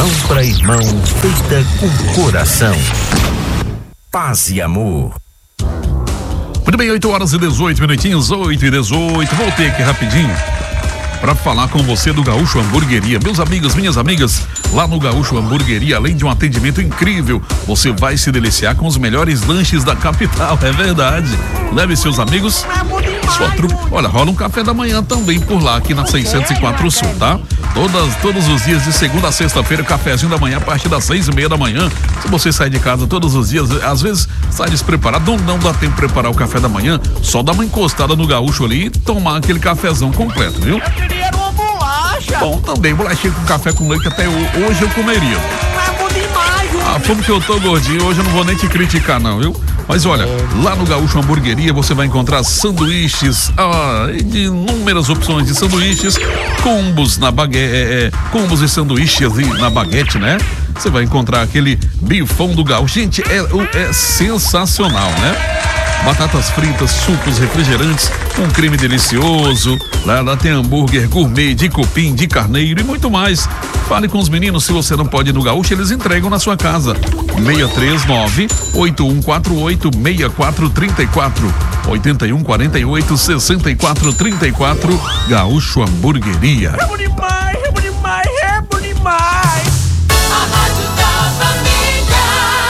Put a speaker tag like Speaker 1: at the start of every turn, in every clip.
Speaker 1: Irmão para irmão, feita com coração. Paz e amor.
Speaker 2: Muito bem, 8h18, 8h18. Voltei aqui rapidinho para falar com você do Gaúcho Hamburgueria. Meus amigos, minhas amigas, lá no Gaúcho Hamburgueria, além de um atendimento incrível, você vai se deliciar com os melhores lanches da capital, é verdade. Leve seus amigos, sua trupe. Olha, rola um café da manhã também por lá, aqui na 604 Sul, tá? Todos os dias, de segunda a sexta-feira, cafezinho da manhã, a partir das 6h30 da manhã. Se você sai de casa todos os dias, às vezes sai despreparado, não dá tempo de preparar o café da manhã, só dá uma encostada no Gaúcho ali e tomar aquele cafezão completo, viu?
Speaker 3: Uma bolacha.
Speaker 2: Bom, também, bolachinha com café com leite, até hoje eu comeria.
Speaker 3: É bom demais, viu?
Speaker 2: Ah, como que eu tô gordinho, hoje eu não vou nem te criticar não, viu? Mas olha, lá no Gaúcho Hamburgueria você vai encontrar sanduíches, de inúmeras opções de sanduíches, combos na baguete, combos e sanduíches na baguete, né? Você vai encontrar aquele bifão do Gaúcho. Gente, é sensacional, né? Batatas fritas, sucos, refrigerantes, um creme delicioso. Lá tem hambúrguer gourmet de cupim, de carneiro e muito mais. Fale com os meninos, se você não pode ir no Gaúcho, eles entregam na sua casa. 639-8148-6434 8148-6434 Gaúcho Hamburgueria.
Speaker 3: É bom demais, é bom demais, é bom demais.
Speaker 4: A Rádio da Família.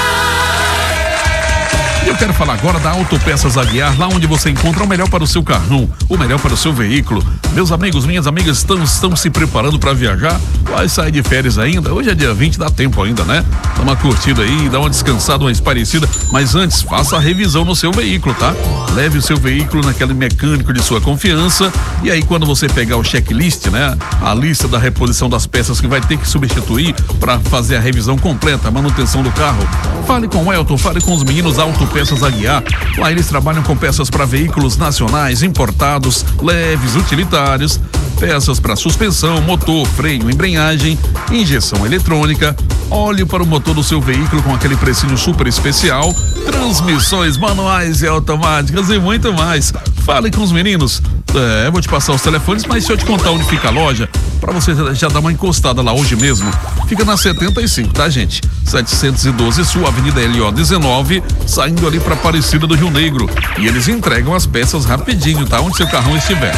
Speaker 2: Eu quero falar agora da Autopeças Aguiar, lá onde você encontra o melhor para o seu carrão, o melhor para o seu veículo. Meus amigos, minhas amigas, estão se preparando para viajar? Vai sair de férias ainda? Hoje é dia 20, dá tempo ainda, né? Dá uma curtida aí, dá uma descansada, uma esparecida, mas antes, faça a revisão no seu veículo, tá? Leve o seu veículo naquele mecânico de sua confiança e aí quando você pegar o checklist, né? A lista da reposição das peças que vai ter que substituir para fazer a revisão completa, a manutenção do carro, fale com o Elton, fale com os meninos Autopeças Aguiar. Lá eles trabalham com peças para veículos nacionais, importados, leves, utilitários, peças para suspensão, motor, freio, embreagem, injeção eletrônica, óleo para o motor do seu veículo com aquele precinho super especial, transmissões manuais e automáticas e muito mais. Fale com os meninos. Eu vou te passar os telefones, mas se eu te contar onde fica a loja, para você já dar uma encostada lá hoje mesmo, fica na 75, tá, gente? 712 Sul, Avenida LO 19, saindo ali para Aparecida do Rio Negro. E eles entregam as peças rapidinho, tá? Onde seu carrão estiver.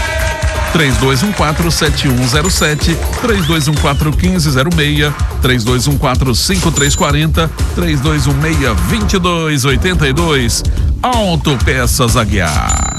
Speaker 2: 3214-7107, 3214-1506, 3214-5340, 3216-2282. Autopeças Aguiar.